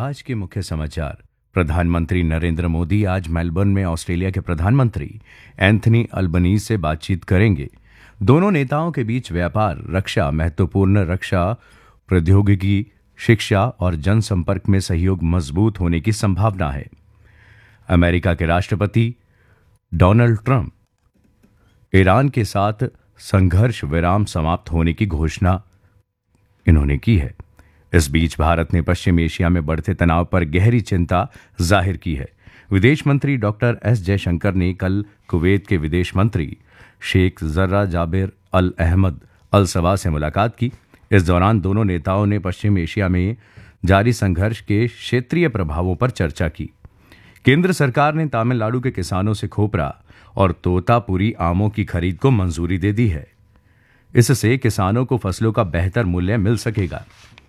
आज के मुख्य समाचार। प्रधानमंत्री नरेंद्र मोदी आज मेलबर्न में ऑस्ट्रेलिया के प्रधानमंत्री एंथनी अल्बनीज से बातचीत करेंगे। दोनों नेताओं के बीच व्यापार, रक्षा, महत्वपूर्ण रक्षा प्रौद्योगिकी, शिक्षा और जनसंपर्क में सहयोग मजबूत होने की संभावना है। अमेरिका के राष्ट्रपति डोनाल्ड ट्रंप ईरान के साथ संघर्ष विराम समाप्त होने की घोषणा इन्होंने की है। इस बीच भारत ने पश्चिम एशिया में बढ़ते तनाव पर गहरी चिंता जाहिर की है। विदेश मंत्री डॉक्टर एस जयशंकर ने कल कुवैत के विदेश मंत्री शेख जर्रा जाबिर अल अहमद अल सबा से मुलाकात की। इस दौरान दोनों नेताओं ने पश्चिम एशिया में जारी संघर्ष के क्षेत्रीय प्रभावों पर चर्चा की। केंद्र सरकार ने तमिलनाडु के किसानों से खोपरा और तोतापुरी आमों की खरीद को मंजूरी दे दी है। इससे किसानों को फसलों का बेहतर मूल्य मिल सकेगा।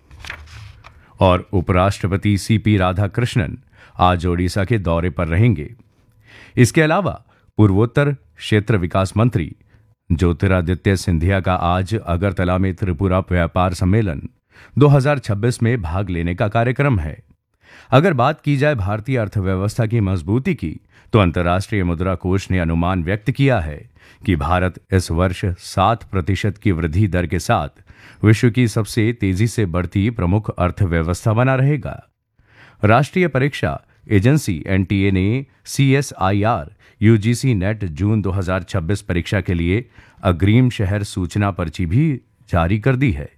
और उपराष्ट्रपति सीपी राधाकृष्णन आज ओडिशा के दौरे पर रहेंगे। इसके अलावा पूर्वोत्तर क्षेत्र विकास मंत्री ज्योतिरादित्य सिंधिया का आज अगरतला में त्रिपुरा व्यापार सम्मेलन 2026 में भाग लेने का कार्यक्रम है। अगर बात की जाए भारतीय अर्थव्यवस्था की मजबूती की, तो अंतर्राष्ट्रीय मुद्रा कोष ने अनुमान व्यक्त किया है कि भारत इस वर्ष 7% की वृद्धि दर के साथ विश्व की सबसे तेजी से बढ़ती प्रमुख अर्थव्यवस्था बना रहेगा। राष्ट्रीय परीक्षा एजेंसी एनटीए ने सीएसआईआर यूजीसी नेट जून 2026 परीक्षा के लिए अग्रिम शहर सूचना पर्ची भी जारी कर दी है।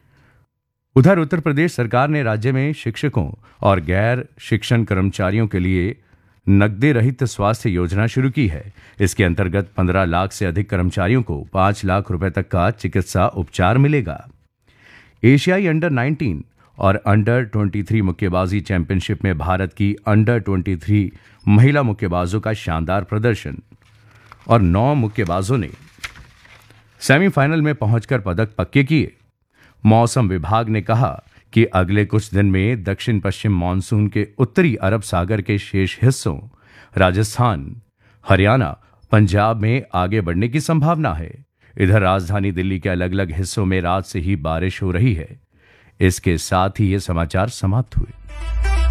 उधर उत्तर प्रदेश सरकार ने राज्य में शिक्षकों और गैर शिक्षण कर्मचारियों के लिए नकदी रहित स्वास्थ्य योजना शुरू की है। इसके अंतर्गत 15 लाख से अधिक कर्मचारियों को 5 लाख रुपए तक का चिकित्सा उपचार मिलेगा। एशियाई अंडर 19 और अंडर 23 मुक्केबाजी चैंपियनशिप में भारत की अंडर 23 महिला मुक्केबाजों का शानदार प्रदर्शन और 9 मुक्केबाजों ने सेमीफाइनल में पहुंचकर पदक पक्के किए। मौसम विभाग ने कहा कि अगले कुछ दिन में दक्षिण पश्चिम मानसून के उत्तरी अरब सागर के शेष हिस्सों, राजस्थान, हरियाणा, पंजाब में आगे बढ़ने की संभावना है। इधर राजधानी दिल्ली के अलग अलग हिस्सों में रात से ही बारिश हो रही है। इसके साथ ही ये समाचार समाप्त हुए।